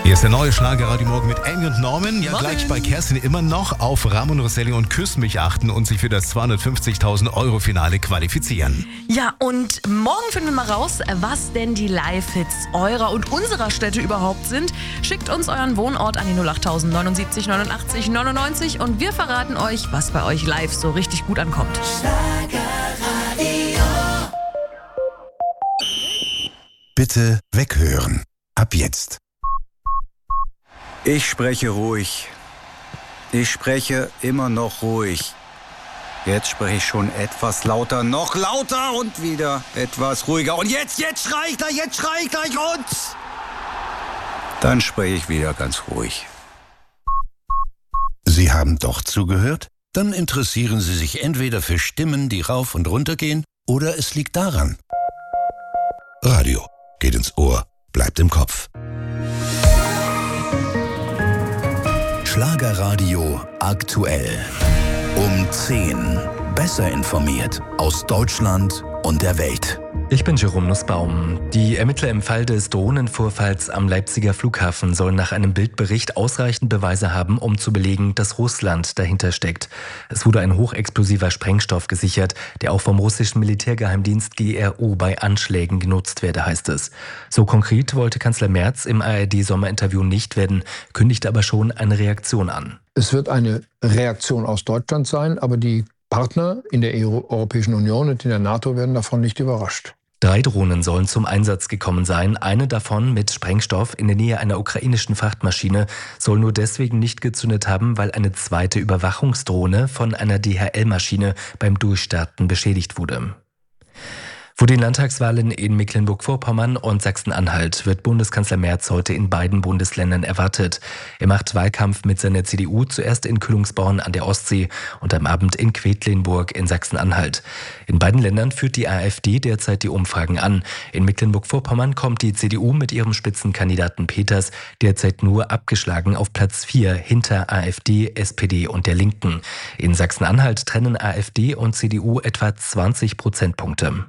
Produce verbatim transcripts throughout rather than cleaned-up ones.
Hier ist der neue Schlager Radio Morgen mit Amy und Norman. Ja, gleich bei Kerstin immer noch auf Ramon Rosselli und Küss mich achten und sich für das zweihundertfünfzigtausend Euro Finale qualifizieren. Ja, und morgen finden wir mal raus, was denn die Live-Hits eurer und unserer Städte überhaupt sind. Schickt uns euren Wohnort an die null acht null neun sieben neun neunundachtzig neunundneunzig und wir verraten euch, was bei euch live so richtig gut ankommt. Schlagerradio. Bitte weghören. Ab jetzt. Ich spreche ruhig. Ich spreche immer noch ruhig. Jetzt spreche ich schon etwas lauter, noch lauter und wieder etwas ruhiger. Und jetzt, jetzt schrei ich gleich, jetzt schrei ich gleich und... Dann spreche ich wieder ganz ruhig. Sie haben doch zugehört? Dann interessieren Sie sich entweder für Stimmen, die rauf und runter gehen, oder es liegt daran. Radio geht ins Ohr, bleibt im Kopf. Schlagerradio aktuell. Um zehn. Besser informiert aus Deutschland und der Welt. Ich bin Jerome Nussbaum. Die Ermittler im Fall des Drohnenvorfalls am Leipziger Flughafen sollen nach einem Bildbericht ausreichend Beweise haben, um zu belegen, dass Russland dahinter steckt. Es wurde ein hochexplosiver Sprengstoff gesichert, der auch vom russischen Militärgeheimdienst G R U bei Anschlägen genutzt werde, heißt es. So konkret wollte Kanzler Merz im A R D-Sommerinterview nicht werden, kündigte aber schon eine Reaktion an. Es wird eine Reaktion aus Deutschland sein, aber die Partner in der Europäischen Union und in der NATO werden davon nicht überrascht. Drei Drohnen sollen zum Einsatz gekommen sein. Eine davon mit Sprengstoff in der Nähe einer ukrainischen Frachtmaschine soll nur deswegen nicht gezündet haben, weil eine zweite Überwachungsdrohne von einer D H L-Maschine beim Durchstarten beschädigt wurde. Vor den Landtagswahlen in Mecklenburg-Vorpommern und Sachsen-Anhalt wird Bundeskanzler Merz heute in beiden Bundesländern erwartet. Er macht Wahlkampf mit seiner C D U zuerst in Kühlungsborn an der Ostsee und am Abend in Quedlinburg in Sachsen-Anhalt. In beiden Ländern führt die AfD derzeit die Umfragen an. In Mecklenburg-Vorpommern kommt die C D U mit ihrem Spitzenkandidaten Peters derzeit nur abgeschlagen auf Platz vier hinter AfD, S P D und der Linken. In Sachsen-Anhalt trennen AfD und C D U etwa zwanzig Prozentpunkte.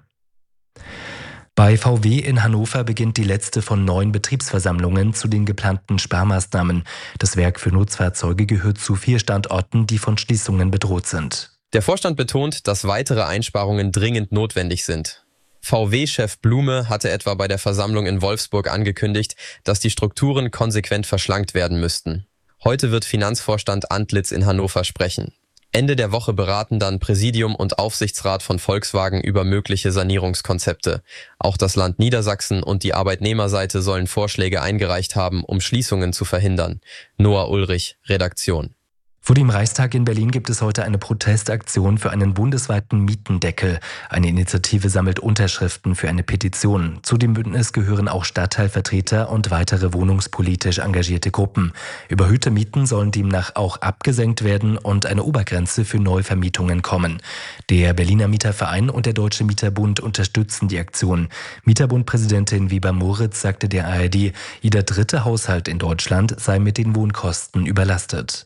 Bei V W in Hannover beginnt die letzte von neun Betriebsversammlungen zu den geplanten Sparmaßnahmen. Das Werk für Nutzfahrzeuge gehört zu vier Standorten, die von Schließungen bedroht sind. Der Vorstand betont, dass weitere Einsparungen dringend notwendig sind. V W-Chef Blume hatte etwa bei der Versammlung in Wolfsburg angekündigt, dass die Strukturen konsequent verschlankt werden müssten. Heute wird Finanzvorstand Antlitz in Hannover sprechen. Ende der Woche beraten dann Präsidium und Aufsichtsrat von Volkswagen über mögliche Sanierungskonzepte. Auch das Land Niedersachsen und die Arbeitnehmerseite sollen Vorschläge eingereicht haben, um Schließungen zu verhindern. Noah Ulrich, Redaktion. Vor dem Reichstag in Berlin gibt es heute eine Protestaktion für einen bundesweiten Mietendeckel. Eine Initiative sammelt Unterschriften für eine Petition. Zu dem Bündnis gehören auch Stadtteilvertreter und weitere wohnungspolitisch engagierte Gruppen. Überhöhte Mieten sollen demnach auch abgesenkt werden und eine Obergrenze für Neuvermietungen kommen. Der Berliner Mieterverein und der Deutsche Mieterbund unterstützen die Aktion. Mieterbundpräsidentin Weber-Moritz sagte der A R D, jeder dritte Haushalt in Deutschland sei mit den Wohnkosten überlastet.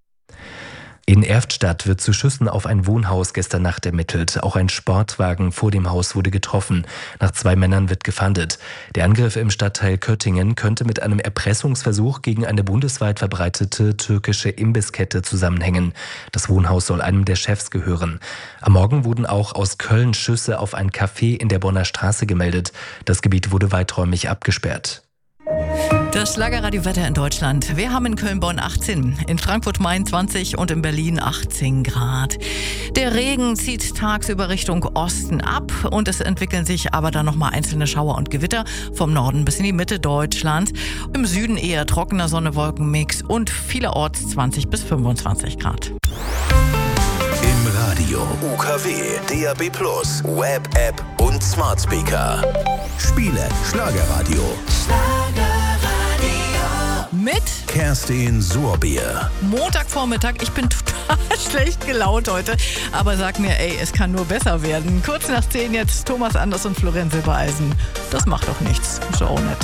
In Erftstadt wird zu Schüssen auf ein Wohnhaus gestern Nacht ermittelt. Auch ein Sportwagen vor dem Haus wurde getroffen. Nach zwei Männern wird gefahndet. Der Angriff im Stadtteil Köttingen könnte mit einem Erpressungsversuch gegen eine bundesweit verbreitete türkische Imbisskette zusammenhängen. Das Wohnhaus soll einem der Chefs gehören. Am Morgen wurden auch aus Köln Schüsse auf ein Café in der Bonner Straße gemeldet. Das Gebiet wurde weiträumig abgesperrt. Das Schlagerradio-Wetter in Deutschland. Wir haben in Köln-Bonn achtzehn, in Frankfurt-Main zwanzig und in Berlin achtzehn Grad. Der Regen zieht tagsüber Richtung Osten ab und es entwickeln sich aber dann nochmal einzelne Schauer und Gewitter vom Norden bis in die Mitte Deutschlands. Im Süden eher trockener Sonne-Wolken-Mix und vielerorts zwanzig bis fünfundzwanzig Grad. Im Radio, U K W, D A B plus, Web-App und Smart Speaker. Spiele Schlagerradio. Mit Kerstin Sorbier. Montagvormittag. Ich bin total schlecht gelaunt heute. Aber sag mir, ey, es kann nur besser werden. Kurz nach zehn jetzt Thomas Anders und Florian Silbereisen. Das macht doch nichts. Ist auch nett.